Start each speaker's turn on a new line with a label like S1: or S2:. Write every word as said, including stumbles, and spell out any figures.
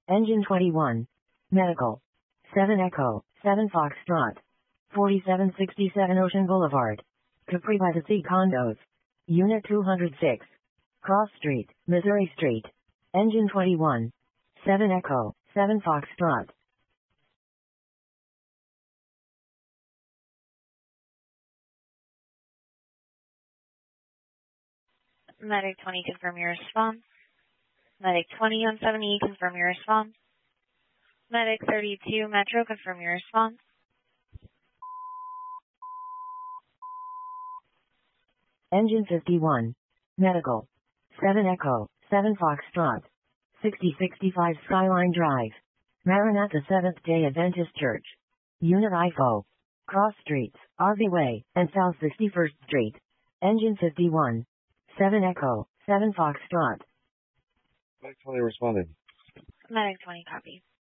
S1: Engine twenty-one. Medical. seven Echo, seven Foxtrot. forty-seven sixty-seven Ocean Boulevard. Capri by the Sea Condos. Unit two hundred six. Cross Street, Missouri Street. Engine twenty-one. seven Echo, seven Foxtrot.
S2: Medic twenty, confirm your response. Medic twenty on seven E, confirm your response. Medic thirty-two, Metro, confirm your response.
S1: Engine fifty-one. Medical. seven Echo, seven Foxtrot. sixty sixty-five Skyline Drive. Maranatha Seventh-day Adventist Church. Unit I F O. Cross Streets, R V Way, and South sixty-first Street. Engine fifty-one. seven Echo, seven Foxtrot.
S3: Medic twenty responded.
S2: Medic twenty, copy.